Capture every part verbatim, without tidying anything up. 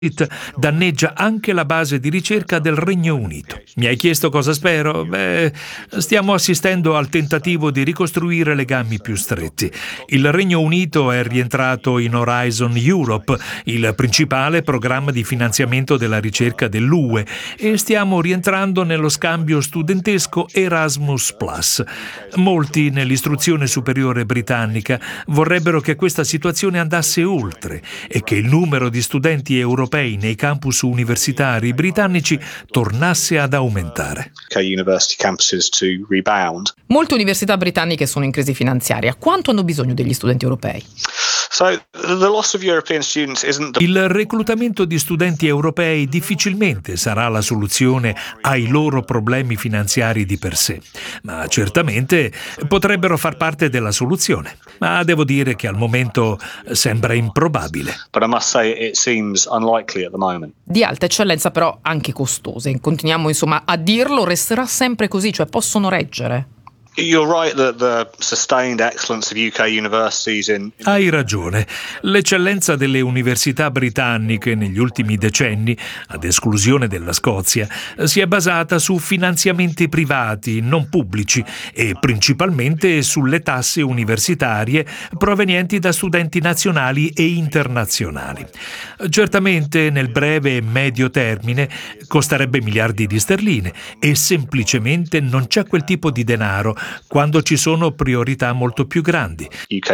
danneggia anche la base di ricerca del Regno Unito. Mi hai chiesto cosa spero? Beh, stiamo assistendo al tentativo di ricostruire legami più stretti. Il Regno Unito è rientrato in Horizon Europe, il principale programma di finanziamento della ricerca dell'U E, e stiamo rientrando nello scambio studentesco Erasmus plus. Molti nell'istruzione superiore britannica vorrebbero che questa situazione andasse oltre e che il numero di studenti europei nei campus universitari britannici tornasse ad aumentare. Molte università britanniche sono in crisi finanziaria. Quanto hanno bisogno degli studenti europei? Il reclutamento di studenti europei difficilmente sarà la soluzione ai loro problemi finanziari di per sé, ma certamente potrebbero far parte della soluzione. Ma devo dire che al momento sembra improbabile. Di alta eccellenza, però anche costose. Continuiamo insomma a dirlo, resterà sempre così, cioè possono reggere? Hai ragione. L'eccellenza delle università britanniche negli ultimi decenni, ad esclusione della Scozia, si è basata su finanziamenti privati, non pubblici, e principalmente sulle tasse universitarie provenienti da studenti nazionali e internazionali. Certamente nel breve e medio termine costerebbe miliardi di sterline e semplicemente non c'è quel tipo di denaro quando ci sono priorità molto più grandi.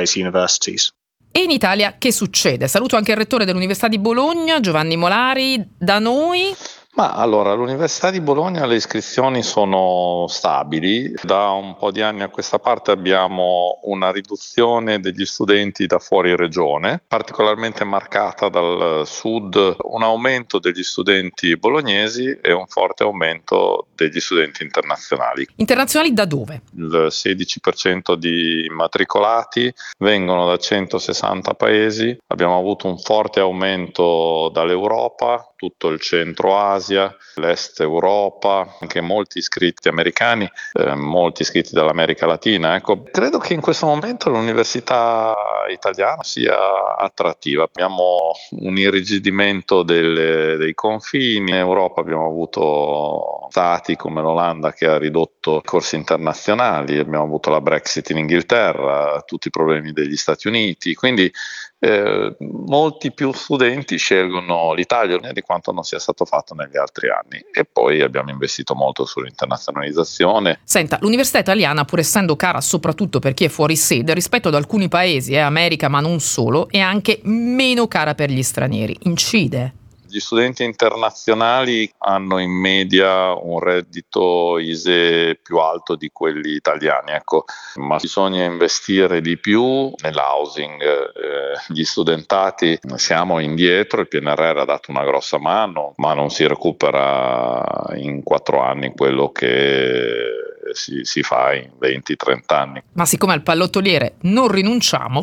E in Italia che succede? Saluto anche il rettore dell'Università di Bologna, Giovanni Molari. Da noi? Ma allora, all'Università di Bologna le iscrizioni sono stabili. Da un po' di anni a questa parte abbiamo una riduzione degli studenti da fuori regione, particolarmente marcata dal sud, un aumento degli studenti bolognesi e un forte aumento degli studenti internazionali. Internazionali da dove? Il sedici per cento di immatricolati vengono da centosessanta paesi. Abbiamo avuto un forte aumento dall'Europa, tutto il centro Asia, l'est Europa, anche molti iscritti americani, eh, molti iscritti dall'America Latina. Ecco, credo che in questo momento l'università italiana sia attrattiva. Abbiamo un irrigidimento delle, dei confini. In Europa abbiamo avuto stati come l'Olanda che ha ridotto i corsi internazionali, abbiamo avuto la Brexit in Inghilterra, tutti i problemi degli Stati Uniti, quindi Eh, molti più studenti scelgono l'Italia di quanto non sia stato fatto negli altri anni, e poi abbiamo investito molto sull'internazionalizzazione. Senta, l'università italiana, pur essendo cara soprattutto per chi è fuori sede rispetto ad alcuni paesi, eh, America ma non solo, è anche meno cara per gli stranieri. Incide? Gli studenti internazionali hanno in media un reddito I S E E più alto di quelli italiani, ecco, ma bisogna investire di più nell'housing. Eh, gli studentati siamo indietro, il P N R R ha dato una grossa mano, ma non si recupera in quattro anni quello che si, si fa in venti trenta anni. Ma siccome al pallottoliere non rinunciamo,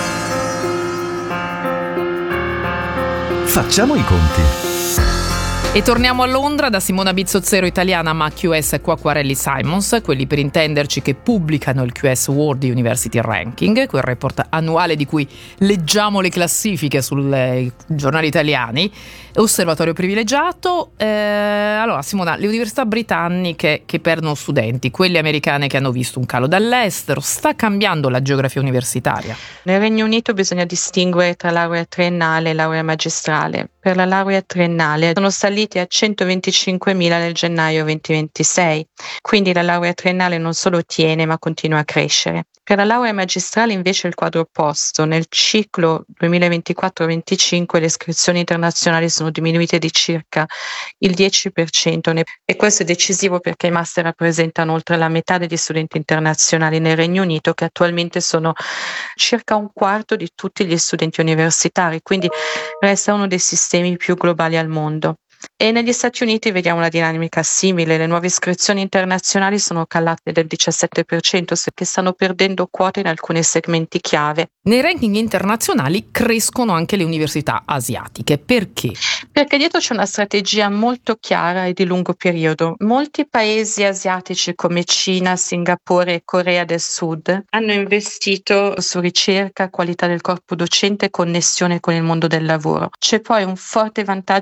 facciamo i conti. E torniamo a Londra da Simona Bizzozzero, italiana, ma Q S Quacquarelli Simons, quelli per intenderci che pubblicano il Q S World University Ranking, quel report annuale di cui leggiamo le classifiche sui giornali italiani. Osservatorio privilegiato. Eh, allora Simona, le università britanniche che perdono studenti, quelle americane che hanno visto un calo dall'estero, sta cambiando la geografia universitaria? Nel Regno Unito bisogna distinguere tra laurea triennale e laurea magistrale. Per la laurea triennale sono saliti a centoventicinquemila nel gennaio duemilaventisei, quindi la laurea triennale non solo tiene ma continua a crescere. Per la laurea magistrale invece è il quadro opposto. Nel ciclo duemilaventiquattro venticinque le iscrizioni internazionali sono diminuite di circa il dieci per cento e questo è decisivo perché i master rappresentano oltre la metà degli studenti internazionali nel Regno Unito, che attualmente sono circa un quarto di tutti gli studenti universitari, quindi resta uno dei sistemi più globali al mondo. E negli Stati Uniti vediamo una dinamica simile, le nuove iscrizioni internazionali sono calate del diciassette per cento, che stanno perdendo quote in alcuni segmenti chiave. Nei ranking internazionali crescono anche le università asiatiche. Perché? Perché dietro c'è una strategia molto chiara e di lungo periodo. Molti paesi asiatici come Cina, Singapore e Corea del Sud hanno investito su ricerca, qualità del corpo docente e connessione con il mondo del lavoro. C'è poi un forte vantaggio